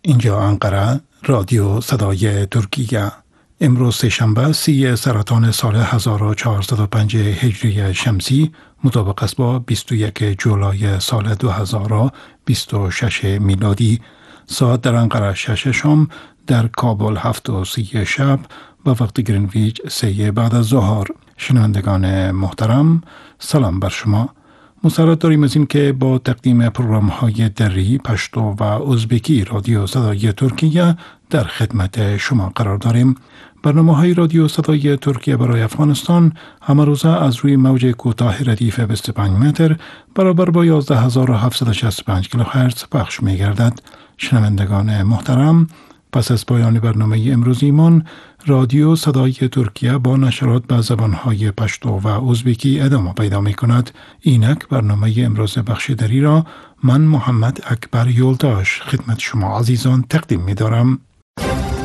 اینجا انقره، رادیو صدای ترکیه. امروز سه‌شنبه 30 سرطان سال 1405 هجری شمسی مطابق است با 21 جولای سال 2026 میلادی. ساعت در انقره 6 شام، در کابل 7:30 شب و وقت گرینویچ 3 بعد از ظهر. شنوندگان محترم، سلام بر شما. مسرت داریم از این که با تقدیم پروگرام های دری، پشتو و ازبکی رادیو صدای ترکیه در خدمت شما قرار داریم. برنامه های رادیو صدای ترکیه برای افغانستان همه روزه از روی موج کوتاه ردیف 25 متر برابر با 11765 کیلوهرتز پخش می گردد. شنوندگان محترم، پس از پایان برنامه امروزیمان، رادیو صدای ترکیه با نشرات به زبانهای پشتو و ازبکی ادامه پیدا می کند. اینک برنامه امروز بخش دری را من محمد اکبر یولداش خدمت شما عزیزان تقدیم می دارم.